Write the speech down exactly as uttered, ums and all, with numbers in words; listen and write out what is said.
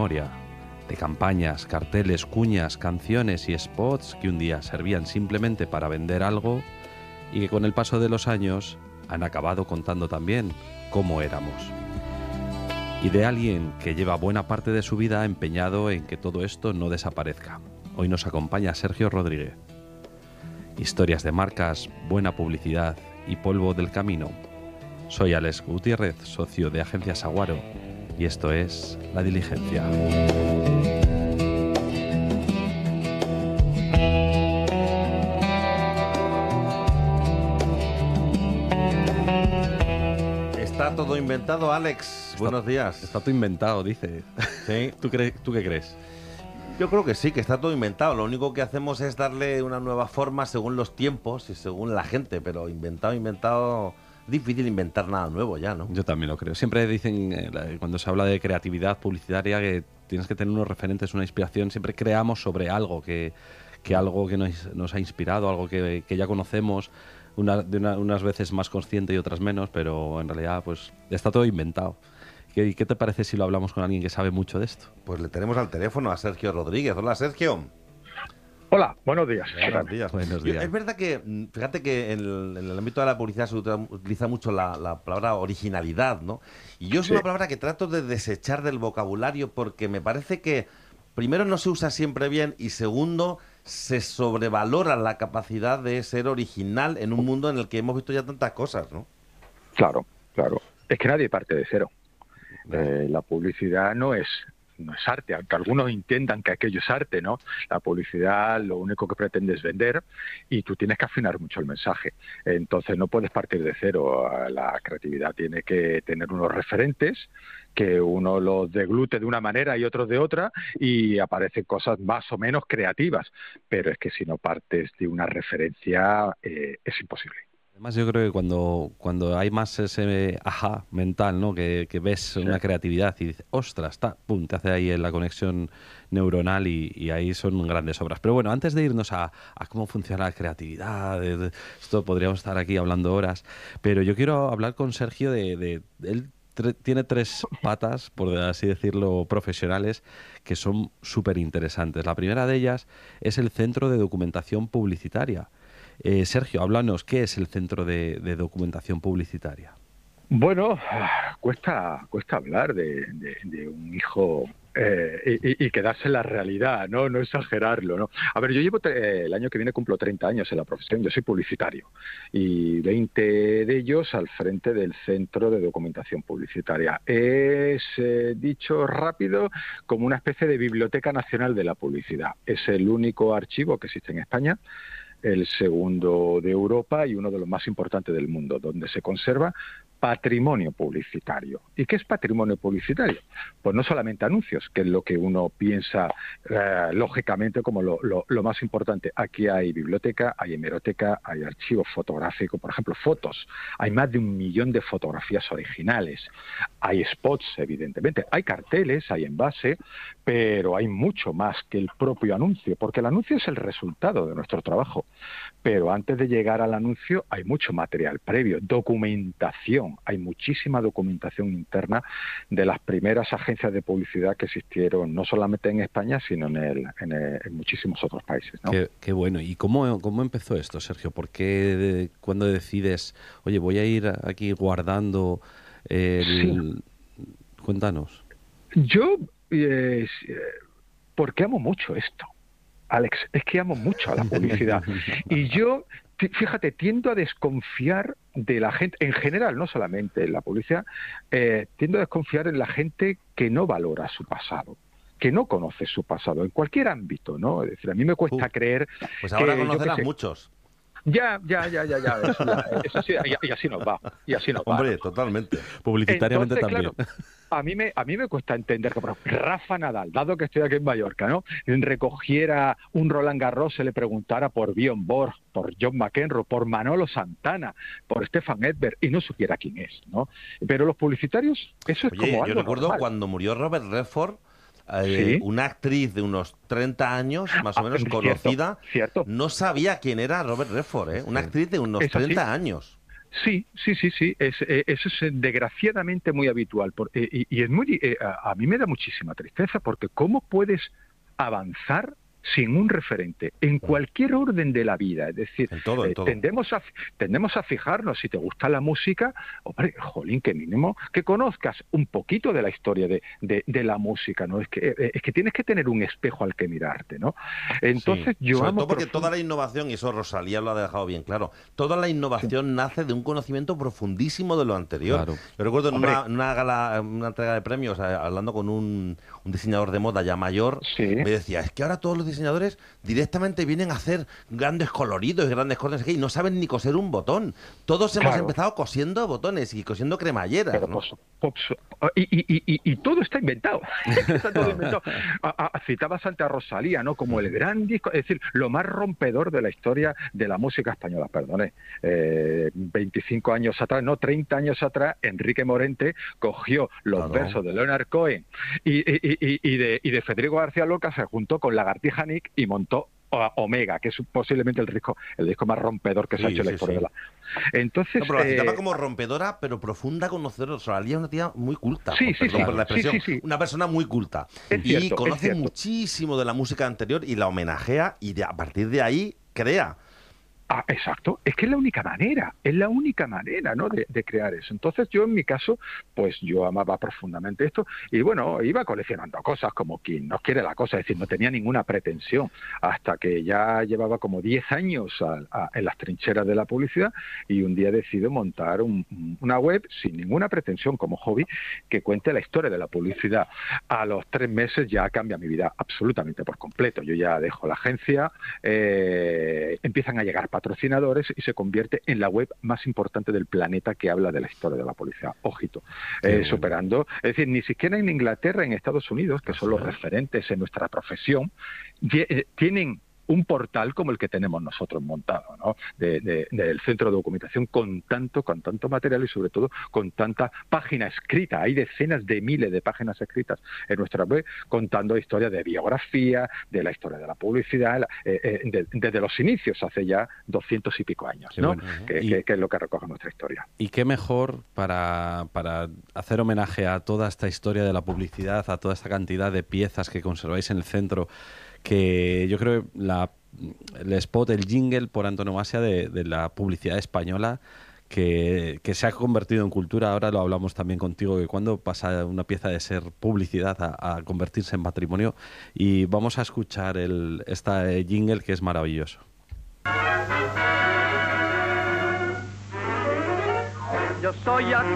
memoria de campañas, carteles, cuñas, canciones y spots que un día servían simplemente para vender algo y que con el paso de los años han acabado contando también cómo éramos. Y de alguien que lleva buena parte de su vida empeñado en que todo esto no desaparezca. Hoy nos acompaña Sergio Rodríguez. Historias de marcas, buena publicidad y polvo del camino. Soy Alex Gutiérrez, socio de Agencia Saguaro, y esto es La Diligencia. Está todo inventado, Alex. Está, Buenos días. Está todo inventado, dice. ¿Sí? ¿Tú, cre- ¿Tú qué crees? Yo creo que sí, que está todo inventado. Lo único que hacemos es darle una nueva forma según los tiempos y según la gente, pero inventado, inventado... Es difícil inventar nada nuevo ya, ¿no? Yo también lo creo. Siempre dicen, eh, cuando se habla de creatividad publicitaria, que tienes que tener unos referentes, una inspiración. Siempre creamos sobre algo, que, que algo que nos, nos ha inspirado, algo que, que ya conocemos, una, de una, unas veces más consciente y otras menos, pero en realidad pues está todo inventado. ¿Qué, ¿Qué te parece si lo hablamos con alguien que sabe mucho de esto? Pues le tenemos al teléfono a Sergio Rodríguez. Hola, Sergio. Hola, buenos días. Buenos días. Buenos días. Es verdad que, fíjate que en el, en el ámbito de la publicidad se utiliza mucho la, la palabra originalidad, ¿no? Y yo es Sí. una palabra que trato de desechar del vocabulario porque me parece que, primero, no se usa siempre bien y, segundo, se sobrevalora la capacidad de ser original en un mundo en el que hemos visto ya tantas cosas, ¿no? Claro, claro. Es que nadie parte de cero. Eh, la publicidad no es no es arte, aunque algunos intentan que aquello es arte, ¿no? La publicidad lo único que pretende es vender y tú tienes que afinar mucho el mensaje. Entonces no puedes partir de cero. La creatividad tiene que tener unos referentes que uno los deglute de una manera y otros de otra y aparecen cosas más o menos creativas. Pero es que si no partes de una referencia eh, es imposible. Además, yo creo que cuando, cuando hay más ese ajá mental, ¿no? Que, que ves Sí. una creatividad y dices, ostras, está, pum, te hace ahí la conexión neuronal y, y ahí son grandes obras. Pero bueno, antes de irnos a, a cómo funciona la creatividad, de, de, esto podríamos estar aquí hablando horas, pero yo quiero hablar con Sergio de... de él tre- tiene tres patas, por así decirlo, profesionales, que son súper interesantes. La primera de ellas es el Centro de Documentación Publicitaria. Eh, Sergio, háblanos, ¿qué es el Centro de, de Documentación Publicitaria? Bueno, cuesta cuesta hablar de, de, de un hijo eh, y, y quedarse en la realidad, no no exagerarlo, ¿no? A ver, yo llevo eh, el año que viene cumplo treinta años en la profesión, yo soy publicitario y veinte de ellos al frente del Centro de Documentación Publicitaria. Es, eh, dicho rápido, como una especie de Biblioteca Nacional de la Publicidad. Es el único archivo que existe en España, el segundo de Europa y uno de los más importantes del mundo, donde se conserva patrimonio publicitario. ¿Y qué es patrimonio publicitario? Pues no solamente anuncios, que es lo que uno piensa eh, lógicamente como lo, lo, lo más importante. Aquí hay biblioteca, hay hemeroteca, hay archivo fotográfico, por ejemplo, fotos. Hay más de un millón de fotografías originales. Hay spots, evidentemente. Hay carteles, hay envase, pero hay mucho más que el propio anuncio, porque el anuncio es el resultado de nuestro trabajo. Pero antes de llegar al anuncio hay mucho material previo, documentación. Hay muchísima documentación interna de las primeras agencias de publicidad que existieron no solamente en España, sino en, el, en, el, en muchísimos otros países, ¿no? Qué, qué bueno. ¿Y cómo, cómo empezó esto, Sergio? ¿Por qué de, cuando decides, oye, voy a ir aquí guardando el... Sí. Cuéntanos. Yo, eh, porque amo mucho esto. Alex, es que amo mucho a la publicidad. Y yo, fíjate, tiendo a desconfiar de la gente, en general, no solamente en la publicidad, eh, tiendo a desconfiar en la gente que no valora su pasado, que no conoce su pasado, en cualquier ámbito, ¿no? Es decir, a mí me cuesta uh, creer... Pues ahora que, conocerás muchos. Ya, ya, ya, ya, ya. Eso, ya, eso sí, y, y así nos va. Y así nos Hombre, va. totalmente. Publicitariamente Entonces, también. Claro, a mí me a mí me cuesta entender que, por ejemplo, Rafa Nadal, dado que estoy aquí en Mallorca, ¿no? Recogiera un Roland Garros, se le preguntara por Björn Borg, por John McEnroe, por Manolo Santana, por Stefan Edberg, y no supiera quién es, ¿no? Pero los publicitarios, eso es Oye, como algo yo recuerdo normal. Cuando murió Robert Redford, Eh, ¿Sí? una actriz de unos treinta años, más o menos, ah, conocida, cierto, cierto. no sabía quién era Robert Redford, ¿eh? Una actriz de unos treinta años. Sí, sí, sí, sí. Es, eh, eso es eh, desgraciadamente muy habitual. Por- eh, y, y es muy, eh, a, a mí me da muchísima tristeza porque ¿cómo puedes avanzar sin un referente en cualquier orden de la vida? Es decir, En todo, en eh, todo. tendemos a tendemos a fijarnos, si te gusta la música, hombre, jolín, que mínimo que conozcas un poquito de la historia de, de, de la música, ¿no? Es que eh, es que tienes que tener un espejo al que mirarte, ¿no? Entonces Sí, yo sobre amo todo porque profund- toda la innovación, y eso Rosalía lo ha dejado bien claro, toda la innovación nace de un conocimiento profundísimo de lo anterior. Claro. Yo recuerdo en Hombre, una, en una gala, una entrega de premios, eh, hablando con un, un diseñador de moda ya mayor, sí, me decía, es que ahora todos los diseñadores directamente vienen a hacer grandes coloridos y grandes cosas y no saben ni coser un botón. Todos hemos claro. empezado cosiendo botones y cosiendo cremalleras, Pero ¿no? pues, pues, y, y, y, y- y todo está inventado. Está todo inventado. A- a- citabas antes a Rosalía, ¿no? Como el gran disco, es decir, lo más rompedor de la historia de la música española, perdone. Eh, veinticinco años atrás, no, treinta años atrás, Enrique Morente cogió los Claro. versos de Leonard Cohen y, y, y, y de, y de Federico García Lorca, se juntó con Lagartija Nick y montó O- Omega, que es posiblemente el disco, el disco más rompedor que se ha Sí, hecho en la sí, historia sí. de la. Entonces, No, pero la citaba eh, como rompedora, pero profunda conocedora. Rosalía es una tía muy culta, sí, por- sí, perdón sí, por la sí, expresión. sí, sí. Una persona muy culta. Es Y cierto, es conoce cierto. muchísimo de la música anterior y la homenajea y de- a partir de ahí crea. Ah, exacto, es que es la única manera, es la única manera, ¿no? de, de crear eso. Entonces yo en mi caso, pues yo amaba profundamente esto y bueno, iba coleccionando cosas como quien no quiere la cosa, es decir, no tenía ninguna pretensión hasta que ya llevaba como diez años a- a- en las trincheras de la publicidad y un día decido montar un- una web sin ninguna pretensión como hobby que cuente la historia de la publicidad. A los tres meses ya cambia mi vida absolutamente por completo. Yo ya dejo la agencia, eh, empiezan a llegar patrocinadores y se convierte en la web más importante del planeta que habla de la historia de la publicidad. Ojito, Qué eh, bueno. superando, es decir, ni siquiera en Inglaterra, en Estados Unidos, que Así son los es. referentes en nuestra profesión, ye- eh, tienen un portal como el que tenemos nosotros montado, ¿no? De- de- del centro de documentación con tanto, con tanto material y sobre todo con tanta página escrita. Hay decenas de miles de páginas escritas en nuestra web contando historias de biografía, de la historia de la publicidad, la- eh, eh, de- desde los inicios, hace ya doscientos y pico años, Qué ¿no? bueno. Que, Y- que- que es lo que recoge nuestra historia. Y qué mejor para, para hacer homenaje a toda esta historia de la publicidad, a toda esta cantidad de piezas que conserváis en el centro, que yo creo que la, el spot, el jingle por antonomasia de, de la publicidad española, que, que se ha convertido en cultura. Ahora lo hablamos también contigo, que cuando pasa una pieza de ser publicidad a, a convertirse en patrimonio. Y vamos a escuchar el, esta jingle que es maravilloso. Yo soy aquel